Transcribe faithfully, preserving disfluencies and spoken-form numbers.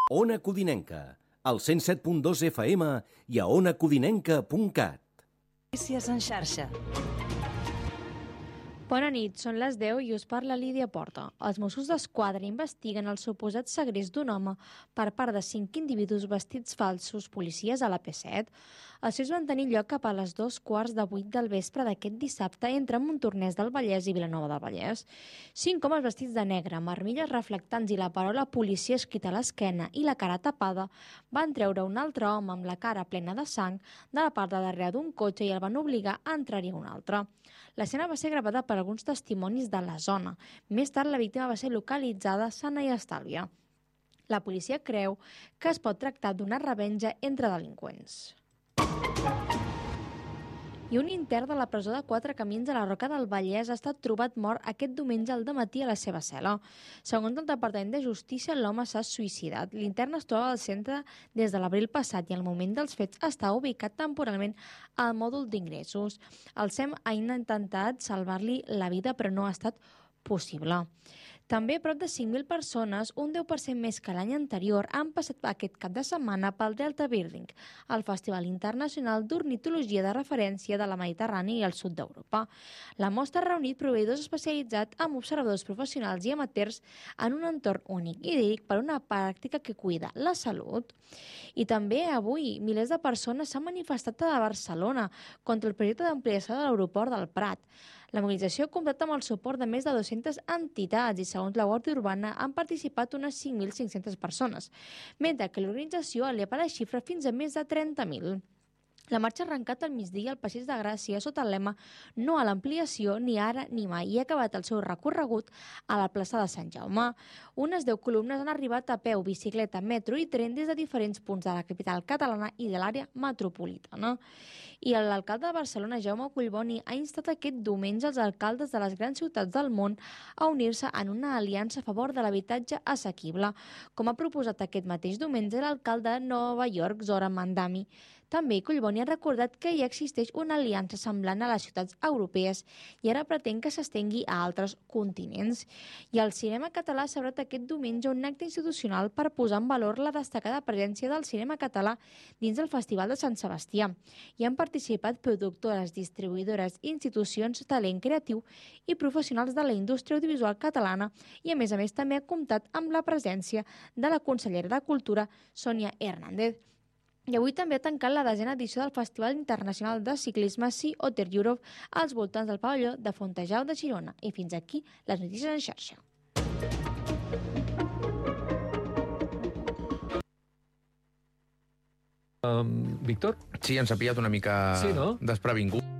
Ona Codinenca, al cent set punt dos F M i a ona codinenca punt cat. Notícies en xarxa. Bona nit, són les deu i us parla Lídia Porta. Els Mossos d'Esquadra investiguen el suposat segrest d'un home per part de cinc individus vestits falsos policies a la P set. Els fets van tenir lloc cap a les dos quarts de vuit del vespre d'aquest dissabte entre Montornès del Vallès i Vilanova del Vallès. Cinc homes vestits de negre, amb armilles reflectants i la paraula policia escrita a l'esquena i la cara tapada van treure un altre home amb la cara plena de sang de la part de darrere d'un cotxe i el van obligar a entrar-hi un altre. L'escena va ser gravada per alguns testimonis de la zona. Més tard, la víctima va ser localitzada sana i estàlvia. La policia creu que es pot tractar d'una revenja entre delinqüents. I un intern de la presó de Quatre Camins a la Roca del Vallès ha estat trobat mort aquest diumenge al dematí a la seva cel·la. Segons el Departament de Justícia, l'home s'ha suïcidat. L'intern es troba al centre des de l'abril passat i al moment dels fets està ubicat temporalment al mòdul d'ingressos. El S E M ha intentat salvar-li la vida, però no ha estat possible. També prop de cinc mil persones, un deu per cent més que l'any anterior, han passat aquest cap de setmana pel Delta Birding, el Festival Internacional d'Ornitologia de referència de la Mediterrània i el sud d'Europa. La mostra ha reunit proveïdors especialitzats amb observadors professionals i amateurs en un entorn únic i idíl·lic per una pràctica que cuida la salut. I també avui milers de persones s'han manifestat a Barcelona contra el projecte d'ampliació de l'aeroport del Prat. La mobilització ha comptat amb el suport de més de dues-centes entitats i, segons la Guàrdia Urbana, han participat unes cinc mil cinc-centes persones, mentre que l'organització eleva la xifra fins a més de trenta mil. La marxa ha arrencat al migdia al Passeig de Gràcia sota el lema «No a l'ampliació, ni ara ni mai» i ha acabat el seu recorregut a la plaça de Sant Jaume. Unes deu columnes han arribat a peu, bicicleta, metro i tren des de diferents punts de la capital catalana i de l'àrea metropolitana. I l'alcalde de Barcelona, Jaume Collboni, ha instat aquest diumenge els alcaldes de les grans ciutats del món a unir-se en una aliança a favor de l'habitatge assequible, com ha proposat aquest mateix diumenge l'alcalde de Nova York, Zoran Mandami. També Collboni ha recordat que ja existeix una aliança semblant a les ciutats europees i ara pretén que s'estengui a altres continents. I el cinema català ha celebrat aquest diumenge un acte institucional per posar en valor la destacada presència del cinema català dins del Festival de Sant Sebastià. Hi han participat productores, distribuïdores, institucions, talent creatiu i professionals de la indústria audiovisual catalana i, a més a més, també ha comptat amb la presència de la consellera de Cultura, Sònia Hernández. I avui també ha tancat la desena edició del Festival Internacional de Ciclisme Sea Otter Europe als voltants del pavelló de Fontejau de Girona. I fins aquí les notícies en xarxa. Um, Víctor? Sí, ens ha pillat una mica sí, no? desprevingut.